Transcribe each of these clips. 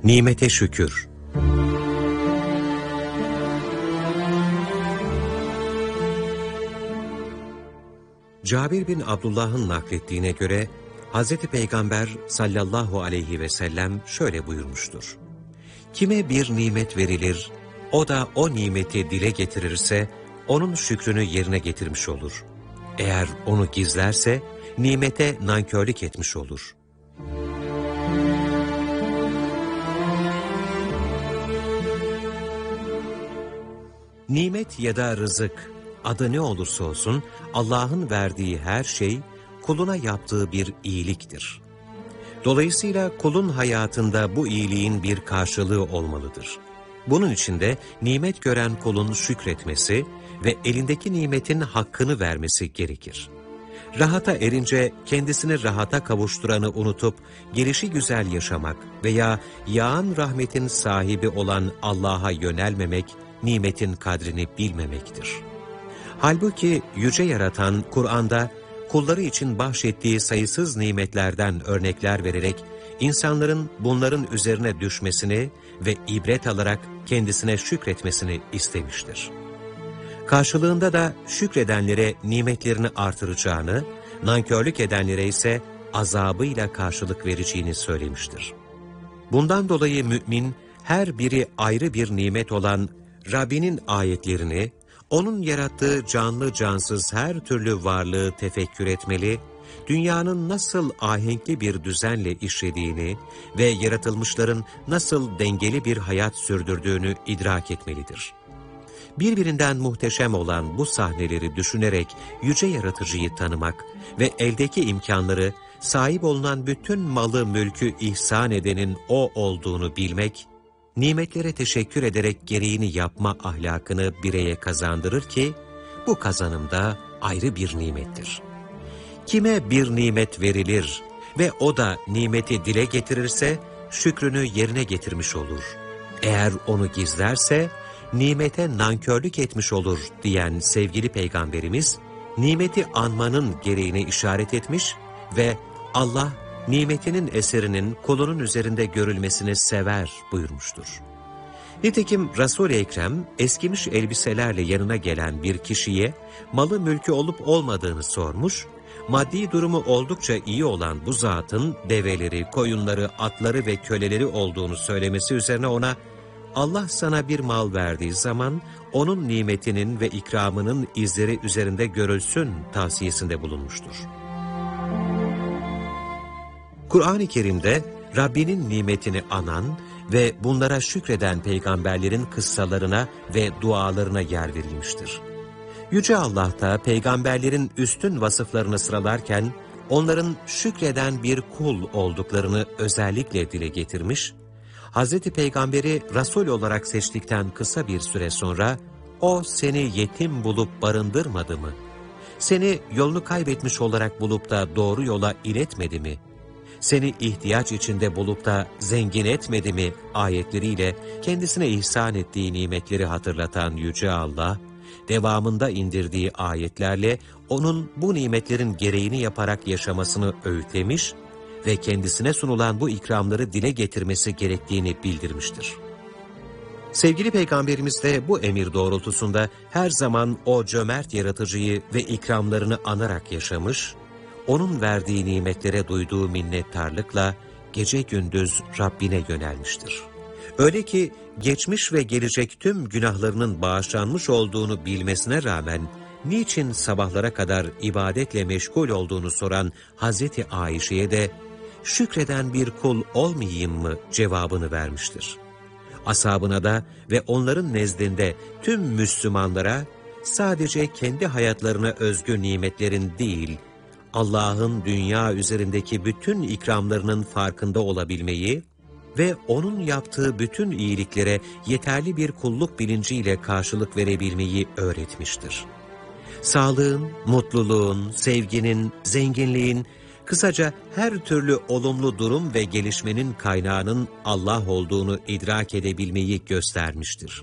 Nimete şükür. Cabir bin Abdullah'ın naklettiğine göre Hz. Peygamber sallallahu aleyhi ve sellem şöyle buyurmuştur. Kime bir nimet verilir, o da o nimeti dile getirirse onun şükrünü yerine getirmiş olur. Eğer onu gizlerse nimete nankörlük etmiş olur. Nimet ya da rızık, adı ne olursa olsun Allah'ın verdiği her şey kuluna yaptığı bir iyiliktir. Dolayısıyla kulun hayatında bu iyiliğin bir karşılığı olmalıdır. Bunun için de nimet gören kulun şükretmesi ve elindeki nimetin hakkını vermesi gerekir. Rahata erince kendisini rahata kavuşturanı unutup gelişigüzel yaşamak veya yağan rahmetin sahibi olan Allah'a yönelmemek, nimetin kadrini bilmemektir. Halbuki yüce yaratan Kur'an'da kulları için bahşettiği sayısız nimetlerden örnekler vererek insanların bunların üzerine düşmesini ve ibret alarak kendisine şükretmesini istemiştir. Karşılığında da şükredenlere nimetlerini artıracağını, nankörlük edenlere ise azabıyla karşılık vereceğini söylemiştir. Bundan dolayı mümin her biri ayrı bir nimet olan Rabbinin ayetlerini, onun yarattığı canlı cansız her türlü varlığı tefekkür etmeli, dünyanın nasıl ahenkli bir düzenle işlediğini ve yaratılmışların nasıl dengeli bir hayat sürdürdüğünü idrak etmelidir. Birbirinden muhteşem olan bu sahneleri düşünerek yüce yaratıcıyı tanımak ve eldeki imkanları, sahip olunan bütün malı mülkü ihsan edenin O olduğunu bilmek, nimetlere teşekkür ederek gereğini yapma ahlakını bireye kazandırır ki, bu kazanım da ayrı bir nimettir. Kime bir nimet verilir ve o da nimeti dile getirirse, şükrünü yerine getirmiş olur. Eğer onu gizlerse, nimete nankörlük etmiş olur diyen sevgili Peygamberimiz, nimeti anmanın gereğine işaret etmiş ve Allah, nimetinin eserinin kulunun üzerinde görülmesini sever buyurmuştur. Nitekim Resul-i Ekrem eskimiş elbiselerle yanına gelen bir kişiye malı mülkü olup olmadığını sormuş, maddi durumu oldukça iyi olan bu zatın develeri, koyunları, atları ve köleleri olduğunu söylemesi üzerine ona, Allah sana bir mal verdiği zaman onun nimetinin ve ikramının izleri üzerinde görülsün tavsiyesinde bulunmuştur. Kur'an-ı Kerim'de Rabbinin nimetini anan ve bunlara şükreden peygamberlerin kıssalarına ve dualarına yer verilmiştir. Yüce Allah da peygamberlerin üstün vasıflarını sıralarken onların şükreden bir kul olduklarını özellikle dile getirmiş, Hz. Peygamber'i Resul olarak seçtikten kısa bir süre sonra, o seni yetim bulup barındırmadı mı? Seni yolunu kaybetmiş olarak bulup da doğru yola iletmedi mi? Seni ihtiyaç içinde bulup da zengin etmedi mi? Ayetleriyle kendisine ihsan ettiği nimetleri hatırlatan Yüce Allah, devamında indirdiği ayetlerle onun bu nimetlerin gereğini yaparak yaşamasını öğütlemiş ve kendisine sunulan bu ikramları dile getirmesi gerektiğini bildirmiştir. Sevgili Peygamberimiz de bu emir doğrultusunda her zaman o cömert yaratıcıyı ve ikramlarını anarak yaşamış, onun verdiği nimetlere duyduğu minnettarlıkla gece gündüz Rabbine yönelmiştir. Öyle ki geçmiş ve gelecek tüm günahlarının bağışlanmış olduğunu bilmesine rağmen, niçin sabahlara kadar ibadetle meşgul olduğunu soran Hazreti Ayşe'ye de, şükreden bir kul olmayayım mı cevabını vermiştir. Ashabına da ve onların nezdinde tüm Müslümanlara sadece kendi hayatlarına özgü nimetlerin değil, Allah'ın dünya üzerindeki bütün ikramlarının farkında olabilmeyi ve O'nun yaptığı bütün iyiliklere yeterli bir kulluk bilinciyle karşılık verebilmeyi öğretmiştir. Sağlığın, mutluluğun, sevginin, zenginliğin, kısaca her türlü olumlu durum ve gelişmenin kaynağının Allah olduğunu idrak edebilmeyi göstermiştir.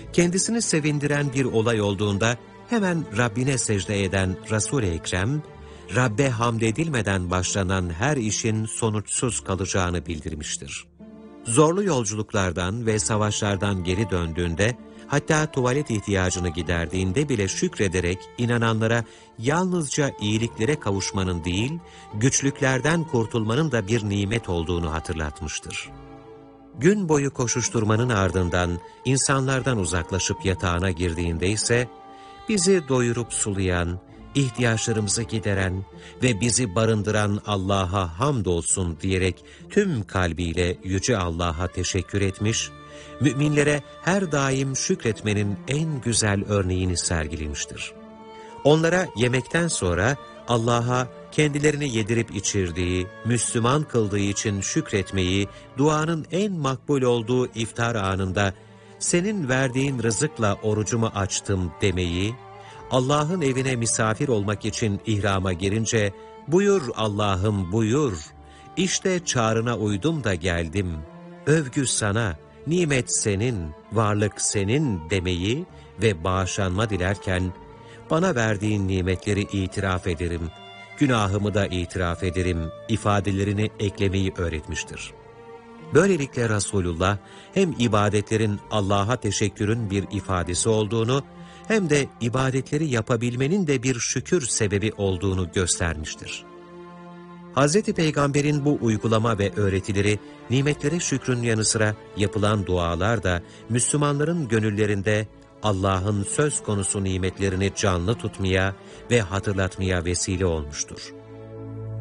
Kendisini sevindiren bir olay olduğunda hemen Rabbine secde eden Resul-i Ekrem, Rabbe hamd edilmeden başlanan her işin sonuçsuz kalacağını bildirmiştir. Zorlu yolculuklardan ve savaşlardan geri döndüğünde, hatta tuvalet ihtiyacını giderdiğinde bile şükrederek inananlara yalnızca iyiliklere kavuşmanın değil, güçlüklerden kurtulmanın da bir nimet olduğunu hatırlatmıştır. Gün boyu koşuşturmanın ardından insanlardan uzaklaşıp yatağına girdiğinde ise, bizi doyurup sulayan, ihtiyaçlarımızı gideren ve bizi barındıran Allah'a hamdolsun diyerek tüm kalbiyle Yüce Allah'a teşekkür etmiş, müminlere her daim şükretmenin en güzel örneğini sergilemiştir. Onlara yemekten sonra Allah'a kendilerini yedirip içirdiği, Müslüman kıldığı için şükretmeyi, duanın en makbul olduğu iftar anında senin verdiğin rızıkla orucumu açtım demeyi, Allah'ın evine misafir olmak için ihrama girince, buyur Allah'ım buyur, işte çağrına uydum da geldim, övgü sana, nimet senin, varlık senin demeyi ve bağışlanma dilerken, bana verdiğin nimetleri itiraf ederim, günahımı da itiraf ederim ifadelerini eklemeyi öğretmiştir. Böylelikle Resulullah hem ibadetlerin Allah'a teşekkürün bir ifadesi olduğunu, hem de ibadetleri yapabilmenin de bir şükür sebebi olduğunu göstermiştir. Hz. Peygamber'in bu uygulama ve öğretileri, nimetlere şükrün yanı sıra yapılan dualar da Müslümanların gönüllerinde Allah'ın söz konusu nimetlerini canlı tutmaya ve hatırlatmaya vesile olmuştur.